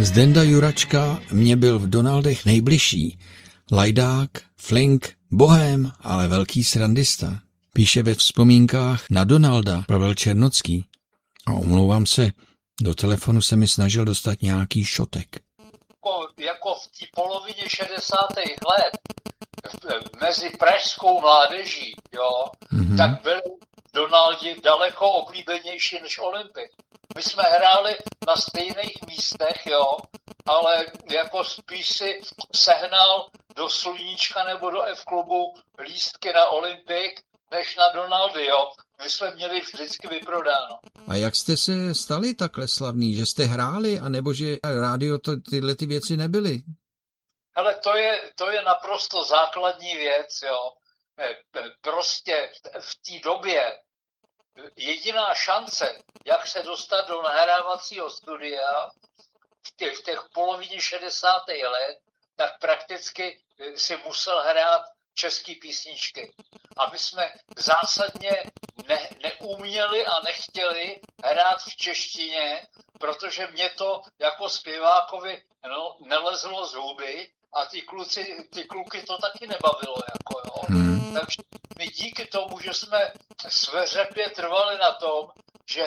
Zdenda Juračka mě byl v Donaldech nejbližší. Lajdák, flink, bohém, ale velký srandista. Píše ve vzpomínkách na Donalda Pavel Černocký. A omlouvám se, do telefonu se mi snažil dostat nějaký šotek. Jako v té polovině 60. let mezi pražskou mládeží, jo, tak byli Donaldi daleko oblíbenější než Olympik. My jsme hráli na stejných místech, jo, ale jako spíš si sehnal do Sluníčka nebo do F-klubu lístky na Olympik, než na Donaldy, jo. My jsme měli vždycky vyprodáno. A jak jste se stali takhle slavný? Že jste hráli, anebo že rádio tyhle ty věci nebyly? Ale to je naprosto základní věc, jo. Prostě v té době jediná šance, jak se dostat do nahrávacího studia v těch polovině 60. let, tak prakticky si musel hrát české písničky. A my jsme zásadně neuměli a nechtěli hrát v češtině, protože mě to jako zpěvákovi nelezlo z huby a ty kluky to taky nebavilo. Jako, jo. Takže my díky tomu, že jsme sveřepě trvali na tom, že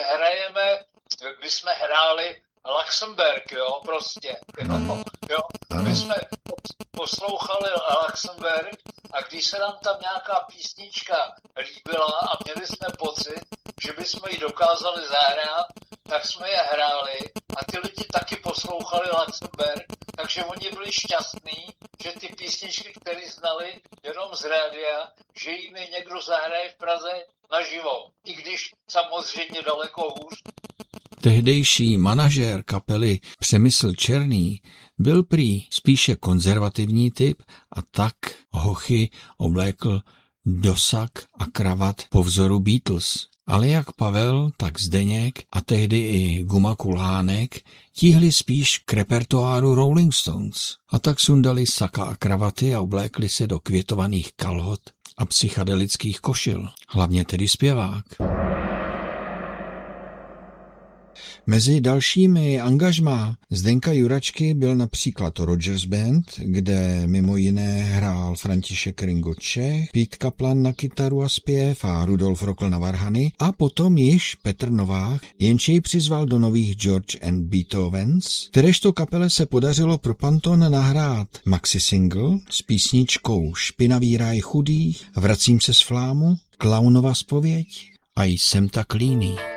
my jsme hráli Luxemburg, jo, prostě. Jo. My jsme poslouchali Luxemburg a když se nám tam nějaká písnička líbila a měli jsme pocit, že bychom ji dokázali zahrát, tak jsme je hráli a ty lidi taky poslouchali Luxemburg, takže oni byli šťastní, že ty písničky, které znali jenom z rádia, že jim je někdo zahraje v Praze naživo, i když samozřejmě daleko hůř. Tehdejší manažér kapely Přemysl Černý byl prý spíše konzervativní typ a tak hochy oblékl dosak a kravat po vzoru Beatles. Ale jak Pavel, tak Zdeněk a tehdy i Guma Kulhánek tíhli spíš k repertoáru Rolling Stones. A tak sundali saka a kravaty a oblékli se do květovaných kalhot a psychedelických košil. Hlavně tedy zpěvák. Mezi dalšími angažmá Zdenka Juračky byl například Rogers Band, kde mimo jiné hrál František Ringo Čech, Pete Kaplan na kytaru a zpěv a Rudolf Rokl na varhany a potom již Petr Novák, jenž jej přizval do nových George and Beethovens, kteréžto kapele se podařilo pro Panton nahrát maxi single s písničkou Špinavý ráj chudých, Vracím se z Flámu, Klaunova zpověď a Jsem tak líný.